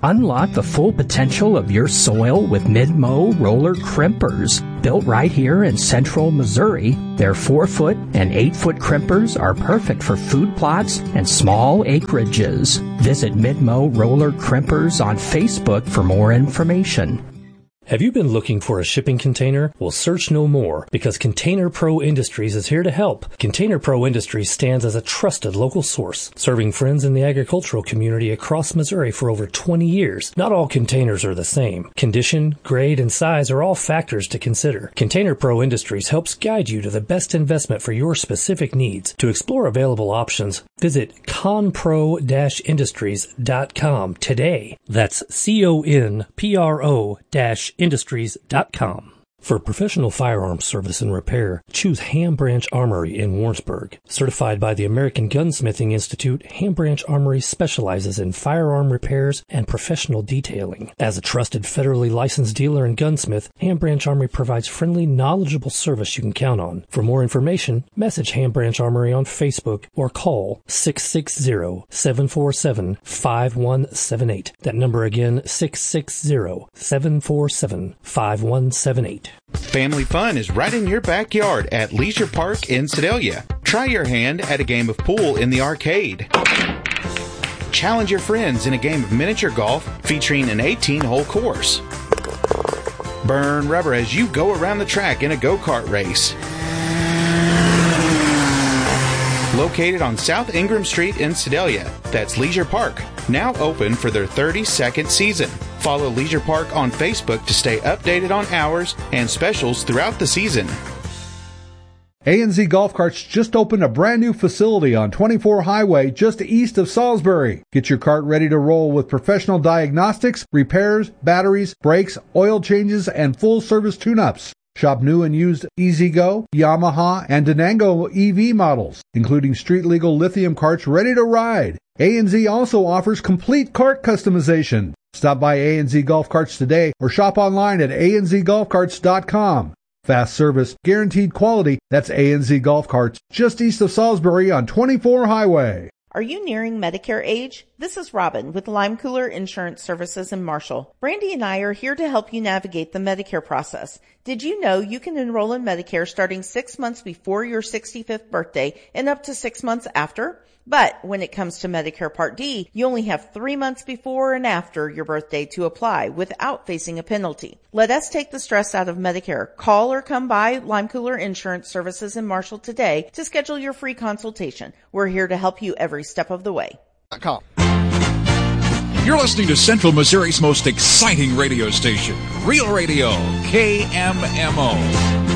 Unlock the full potential of your soil with Mid-Mow roller crimpers. Built right here in central Missouri, their 4-foot and 8-foot crimpers are perfect for food plots and small acreages. Visit Mid-Mow roller crimpers on Facebook for more information. Have you been looking for a shipping container? Well, search no more, because Container Pro Industries is here to help. Container Pro Industries stands as a trusted local source, serving friends in the agricultural community across Missouri for over 20 years. Not all containers are the same. Condition, grade, and size are all factors to consider. Container Pro Industries helps guide you to the best investment for your specific needs. To explore available options, visit conpro-industries.com today. That's CONPRO-industries.com. For professional firearms service and repair, choose Ham Branch Armory in Warrensburg. Certified by the American Gunsmithing Institute, Ham Branch Armory specializes in firearm repairs and professional detailing. As a trusted federally licensed dealer and gunsmith, Ham Branch Armory provides friendly, knowledgeable service you can count on. For more information, message Ham Branch Armory on Facebook or call 660-747-5178. That number again, 660-747-5178. Family fun is right in your backyard at Leisure Park in Sedalia. Try your hand at a game of pool in the arcade. Challenge your friends in a game of miniature golf featuring an 18-hole course. Burn rubber as you go around the track in a go-kart race. Located on South Ingram Street in Sedalia, that's Leisure Park, now open for their 32nd season. Follow Leisure Park on Facebook to stay updated on hours and specials throughout the season. A&Z Golf Carts just opened a brand new facility on 24 Highway just east of Salisbury. Get your cart ready to roll with professional diagnostics, repairs, batteries, brakes, oil changes, and full-service tune-ups. Shop new and used E-Z-Go, Yamaha, and Denango EV models, including street-legal lithium carts ready to ride. A&Z also offers complete cart customization. Stop by A&Z Golf Carts today or shop online at anzgolfcarts.com. Fast service, guaranteed quality. That's A&Z Golf Carts, just east of Salisbury on 24 Highway. Are you nearing Medicare age? This is Robin with Lime Cooler Insurance Services in Marshall. Brandy and I are here to help you navigate the Medicare process. Did you know you can enroll in Medicare starting 6 months before your 65th birthday and up to 6 months after? But when it comes to Medicare Part D, you only have 3 months before and after your birthday to apply without facing a penalty. Let us take the stress out of Medicare. Call or come by Lime Cooler Insurance Services in Marshall today to schedule your free consultation. We're here to help you every step of the way. You're listening to Central Missouri's most exciting radio station, Real Radio, KMMO.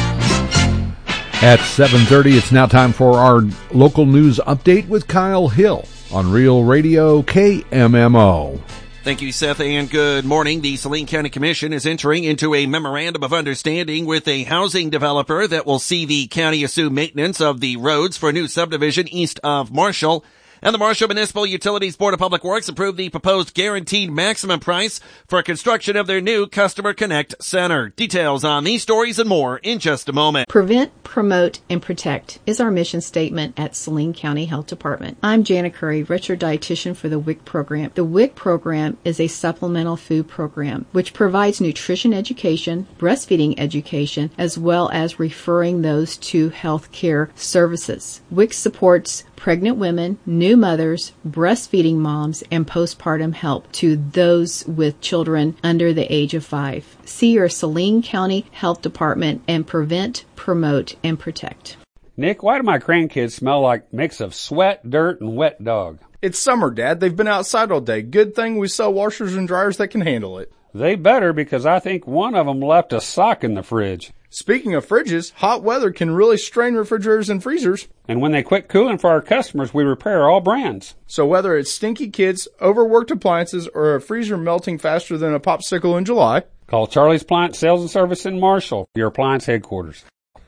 At 7:30, it's now time for our local news update with Kyle Hill on Real Radio KMMO. Thank you, Seth, and good morning. The Saline County Commission is entering into a memorandum of understanding with a housing developer that will see the county assume maintenance of the roads for a new subdivision east of Marshall. And the Marshall Municipal Utilities Board of Public Works approved the proposed guaranteed maximum price for construction of their new Customer Connect Center. Details on these stories and more in just a moment. Prevent, promote, and protect is our mission statement at Saline County Health Department. I'm Jana Curry, registered dietitian for the WIC program. The WIC program is a supplemental food program which provides nutrition education, breastfeeding education, as well as referring those to health care services. WIC supports pregnant women, new mothers, breastfeeding moms, and postpartum help to those with children under the age of 5. See your Saline County Health Department and prevent, promote, and protect. Nick, why do my grandkids smell like a mix of sweat, dirt, and wet dog? It's summer, Dad. They've been outside all day. Good thing we sell washers and dryers that can handle it. They better, because I think one of them left a sock in the fridge. Speaking of fridges, hot weather can really strain refrigerators and freezers. And when they quit cooling for our customers, we repair all brands. So whether it's stinky kids, overworked appliances, or a freezer melting faster than a popsicle in July, call Charlie's Appliance Sales and Service in Marshall, your appliance headquarters.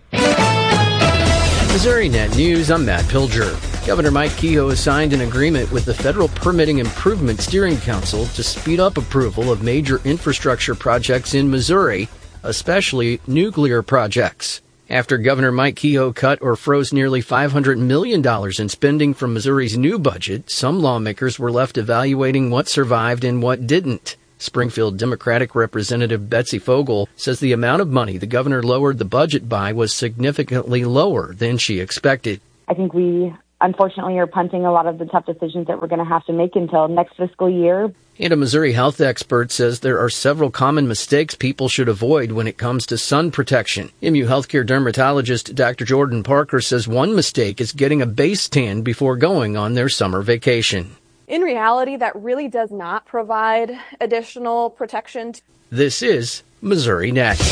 Missouri Net News, I'm Matt Pilger. Governor Mike Kehoe has signed an agreement with the Federal Permitting Improvement Steering Council to speed up approval of major infrastructure projects in Missouri, especially nuclear projects. After Governor Mike Kehoe cut or froze nearly $500 million in spending from Missouri's new budget, some lawmakers were left evaluating what survived and what didn't. Springfield Democratic Representative Betsy Fogel says the amount of money the governor lowered the budget by was significantly lower than she expected. I think we, unfortunately, are punting a lot of the tough decisions that we're going to have to make until next fiscal year. And a Missouri health expert says there are several common mistakes people should avoid when it comes to sun protection. MU Healthcare dermatologist Dr. Jordan Parker says one mistake is getting a base tan before going on their summer vacation. In reality, that really does not provide additional protection. This is Missouri Next.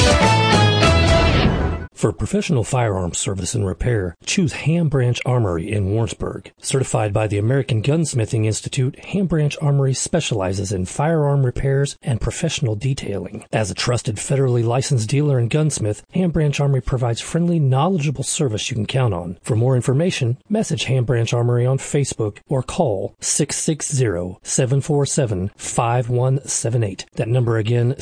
For professional firearms service and repair, choose Ham Branch Armory in Warrensburg. Certified by the American Gunsmithing Institute, Ham Branch Armory specializes in firearm repairs and professional detailing. As a trusted federally licensed dealer and gunsmith, Ham Branch Armory provides friendly, knowledgeable service you can count on. For more information, message Ham Branch Armory on Facebook or call 660-747-5178. That number again,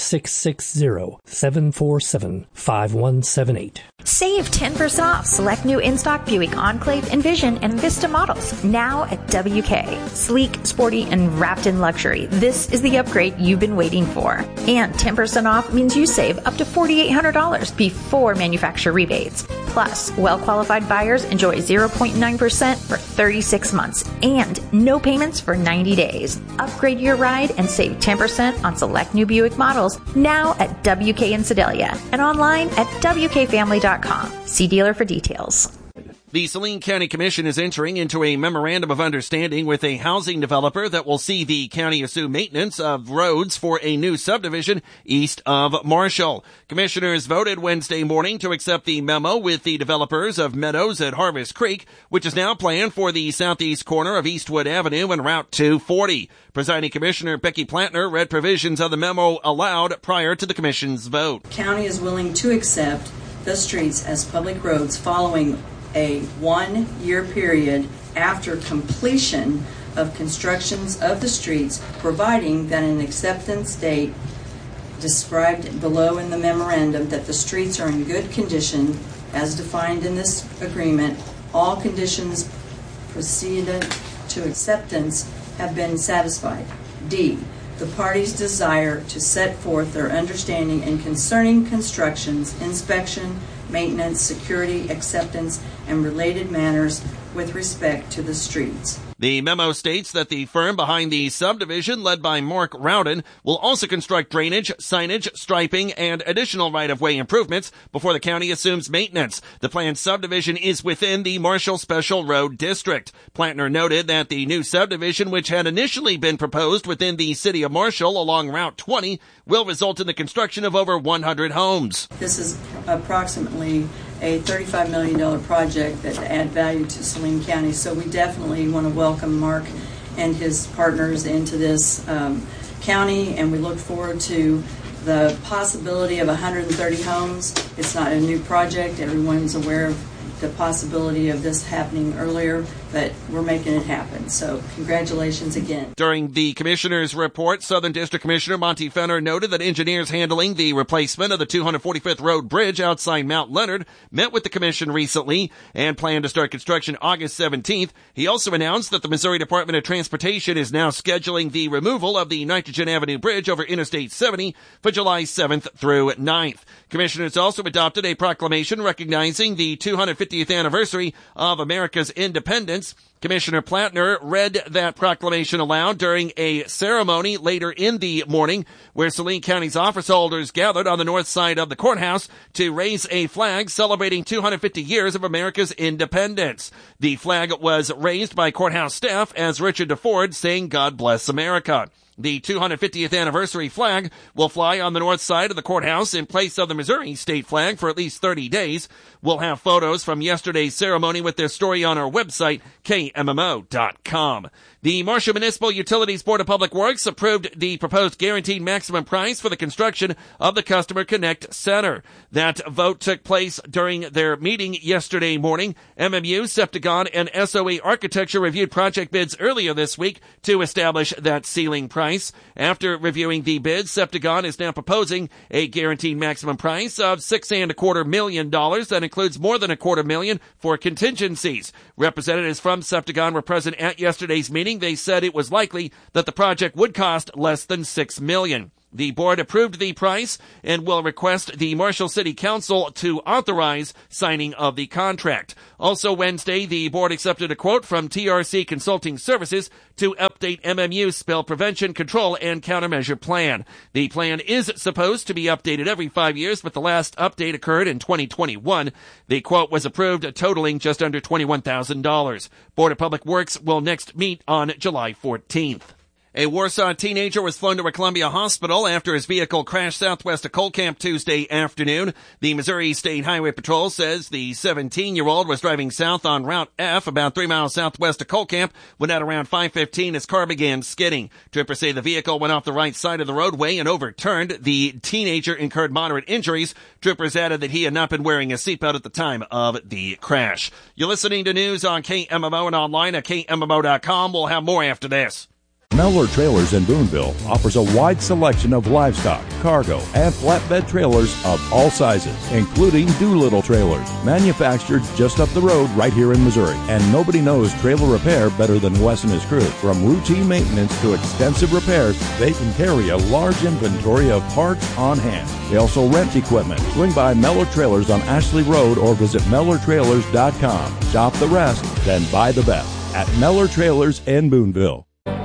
660-747-5178. Save 10% off select new in-stock Buick Enclave, Envision, and Vista models now at WK. Sleek, sporty, and wrapped in luxury. This is the upgrade you've been waiting for. And 10% off means you save up to $4,800 before manufacturer rebates. Plus, well-qualified buyers enjoy 0.9% for 36 months and no payments for 90 days. Upgrade your ride and save 10% on select new Buick models now at WK in Sedalia and online at WKFamily.com. See dealer for details. The Saline County Commission is entering into a memorandum of understanding with a housing developer that will see the county assume maintenance of roads for a new subdivision east of Marshall. Commissioners voted Wednesday morning to accept the memo with the developers of Meadows at Harvest Creek, which is now planned for the southeast corner of Eastwood Avenue and Route 240. Presiding Commissioner Becky Plantner read provisions of the memo aloud prior to the commission's vote. The county is willing to accept the streets as public roads following a 1-year period after completion of constructions of the streets, providing that an acceptance date described below in the memorandum that the streets are in good condition as defined in this agreement. All conditions precedent to acceptance have been satisfied. D, the parties desire to set forth their understanding in concerning constructions, inspection, maintenance, security, acceptance, and related matters with respect to the streets. The memo states that the firm behind the subdivision, led by Mark Rowden, will also construct drainage, signage, striping, and additional right-of-way improvements before the county assumes maintenance. The planned subdivision is within the Marshall Special Road District. Plantner noted that the new subdivision, which had initially been proposed within the city of Marshall along Route 20, will result in the construction of over 100 homes. This is approximately a $35 million project that add value to Saline County, so we definitely want to welcome Mark and his partners into this county, and we look forward to the possibility of 130 homes. It's not a new project. Everyone's aware of the possibility of this happening earlier, but we're making it happen. So congratulations again. During the commissioner's report, Southern District Commissioner Monty Fenner noted that engineers handling the replacement of the 245th Road Bridge outside Mount Leonard met with the commission recently and plan to start construction August 17th. He also announced that the Missouri Department of Transportation is now scheduling the removal of the Nitrogen Avenue Bridge over Interstate 70 for July 7th through 9th. Commissioners also adopted a proclamation recognizing the 250th anniversary of America's independence. Commissioner Plantner read that proclamation aloud during a ceremony later in the morning where Saline County's office holders gathered on the north side of the courthouse to raise a flag celebrating 250 years of America's independence. The flag was raised by courthouse staff as Richard DeFord sang "God Bless America." The 250th anniversary flag will fly on the north side of the courthouse in place of the Missouri state flag for at least 30 days. We'll have photos from yesterday's ceremony with their story on our website, KMMO.com. The Marshall Municipal Utilities Board of Public Works approved the proposed guaranteed maximum price for the construction of the Customer Connect Center. That vote took place during their meeting yesterday morning. MMU, Septagon, and SOE Architecture reviewed project bids earlier this week to establish that ceiling price. After reviewing the bids, Septagon is now proposing a guaranteed maximum price of $6.25 million. That includes more than $250,000 for contingencies. Representatives from Septagon were present at yesterday's meeting. They said it was likely that the project would cost less than $6 million. The board approved the price and will request the Marshall City Council to authorize signing of the contract. Also Wednesday, the board accepted a quote from TRC Consulting Services to update MMU's spill prevention, control, and countermeasure plan. The plan is supposed to be updated every 5 years, but the last update occurred in 2021. The quote was approved, totaling just under $21,000. Board of Public Works will next meet on July 14th. A Warsaw teenager was flown to a Columbia hospital after his vehicle crashed southwest of Colcamp Tuesday afternoon. The Missouri State Highway Patrol says the 17-year-old was driving south on Route F about 3 miles southwest of Colcamp when at around 5:15 his car began skidding. Troopers say the vehicle went off the right side of the roadway and overturned. The teenager incurred moderate injuries. Troopers added that he had not been wearing a seatbelt at the time of the crash. You're listening to news on KMMO and online at KMMO.com. We'll have more after this. Mellor Trailers in Boonville offers a wide selection of livestock, cargo, and flatbed trailers of all sizes, including Doolittle trailers, manufactured just up the road right here in Missouri. And nobody knows trailer repair better than Wes and his crew. From routine maintenance to extensive repairs, they can carry a large inventory of parts on hand. They also rent equipment. Swing by Mellor Trailers on Ashley Road or visit MellorTrailers.com. Shop the rest, then buy the best at Mellor Trailers in Boonville.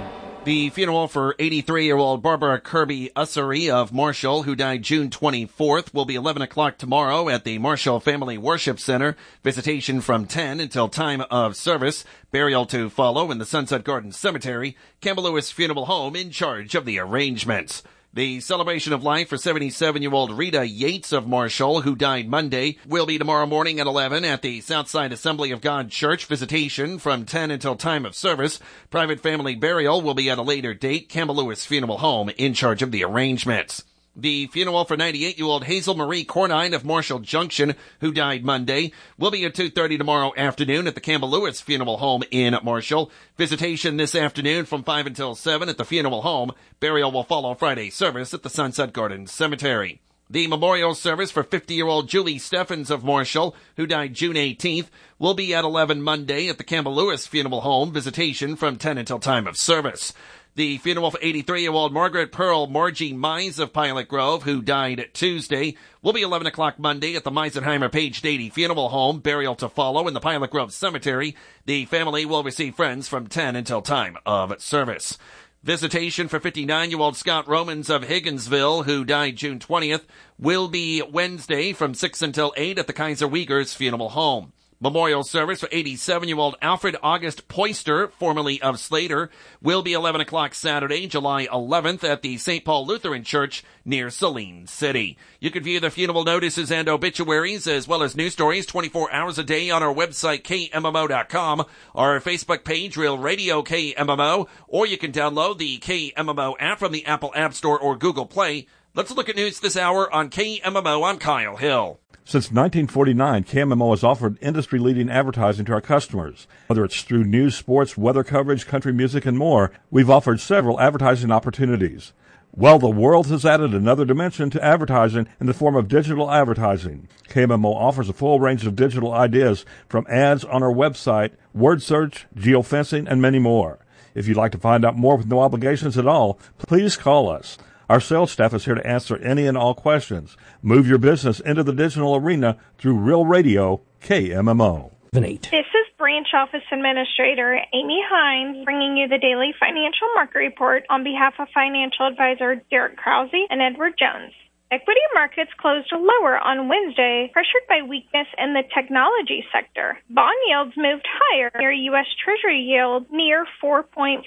The funeral for 83-year-old Barbara Kirby Ussery of Marshall, who died June 24th, will be 11 o'clock tomorrow at the Marshall Family Worship Center. Visitation from 10 until time of service. Burial to follow in the Sunset Garden Cemetery. Campbell Lewis Funeral Home in charge of the arrangements. The celebration of life for 77-year-old Rita Yates of Marshall, who died Monday, will be tomorrow morning at 11 at the Southside Assembly of God Church. Visitation from 10 until time of service. Private family burial will be at a later date. Campbell Lewis Funeral Home in charge of the arrangements. The funeral for 98-year-old Hazel Marie Cornine of Marshall Junction, who died Monday, will be at 2:30 tomorrow afternoon at the Campbell Lewis Funeral Home in Marshall. Visitation this afternoon from 5 until 7 at the funeral home. Burial will follow Friday service at the Sunset Garden Cemetery. The memorial service for 50-year-old Julie Steffens of Marshall, who died June 18th, will be at 11 Monday at the Campbell Lewis Funeral Home. Visitation from 10 until time of service. The funeral for 83-year-old Margaret Pearl Margie Mize of Pilot Grove, who died Tuesday, will be 11 o'clock Monday at the Meisenheimer Page Dady Funeral Home. Burial to follow in the Pilot Grove Cemetery. The family will receive friends from 10 until time of service. Visitation for 59-year-old Scott Romans of Higginsville, who died June 20th, will be Wednesday from 6 until 8 at the Kaiser Wiegers Funeral Home. Memorial service for 87-year-old Alfred August Poyster, formerly of Slater, will be 11 o'clock Saturday, July 11th at the St. Paul Lutheran Church near Saline City. You can view the funeral notices and obituaries as well as news stories 24 hours a day on our website, KMMO.com, our Facebook page, Real Radio KMMO, or you can download the KMMO app from the Apple App Store or Google Play. Let's look at news this hour on KMMO. I'm Kyle Hill. Since 1949, KMMO has offered industry-leading advertising to our customers. Whether it's through news, sports, weather coverage, country music, and more, we've offered several advertising opportunities. Well, the world has added another dimension to advertising in the form of digital advertising. KMMO offers a full range of digital ideas from ads on our website, word search, geofencing, and many more. If you'd like to find out more with no obligations at all, please call us. Our sales staff is here to answer any and all questions. Move your business into the digital arena through Real Radio KMMO. This is Branch Office Administrator Amy Hines bringing you the daily financial market report on behalf of financial advisor Derek Krause and Edward Jones. Equity markets closed lower on Wednesday, pressured by weakness in the technology sector. Bond yields moved higher near U.S. Treasury yield near 4.48%.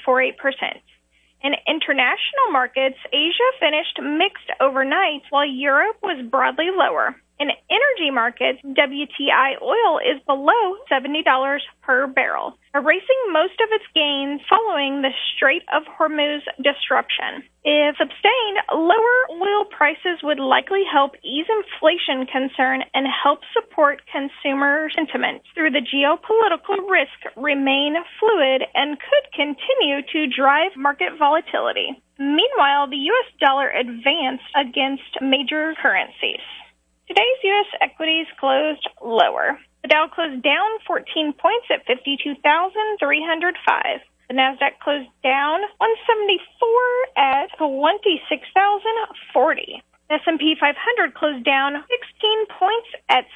In international markets, Asia finished mixed overnight, while Europe was broadly lower. In energy markets, WTI oil is below $70 per barrel, erasing most of its gains following the Strait of Hormuz disruption. If sustained, lower oil prices would likely help ease inflation concern and help support consumer sentiment through the geopolitical risk remain fluid and could continue to drive market volatility. Meanwhile, the U.S. dollar advanced against major currencies. Today's U.S. equities closed lower. The Dow closed down 14 points at 52,305. The Nasdaq closed down 174 at 26,040. The S&P 500 closed down 16 points at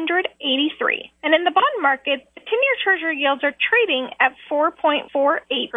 7,483. And in the bond market, the 10-year Treasury yields are trading at 4.48%.